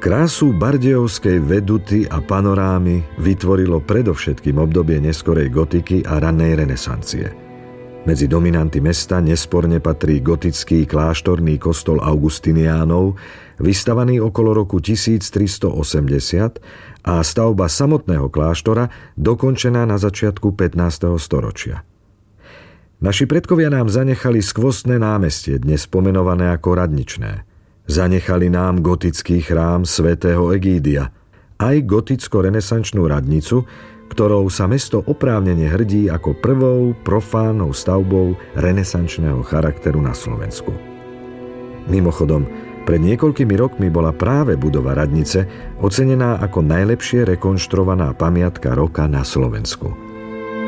Krásu Bardejovskej veduty a panorámy vytvorilo predovšetkým obdobie neskorej gotiky a ranej renesancie. Medzi dominanty mesta nesporne patrí gotický kláštorný kostol Augustiniánov, vystavaný okolo roku 1380 a stavba samotného kláštora dokončená na začiatku 15. storočia. Naši predkovia nám zanechali skvostné námestie, dnes pomenované ako Radničné. Zanechali nám gotický chrám svätého Egídia, aj goticko-renesančnú radnicu, ktorou sa mesto oprávnene hrdí ako prvou profánnou stavbou renesančného charakteru na Slovensku. Mimochodom, pred niekoľkými rokmi bola práve budova radnice ocenená ako najlepšie rekonštruovaná pamiatka roka na Slovensku.